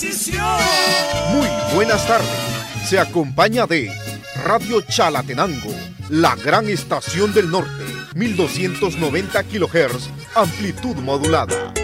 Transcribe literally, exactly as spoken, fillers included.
Muy buenas tardes. Se acompaña de Radio Chalatenango, la gran estación del norte, mil doscientos noventa kilohertz, amplitud modulada.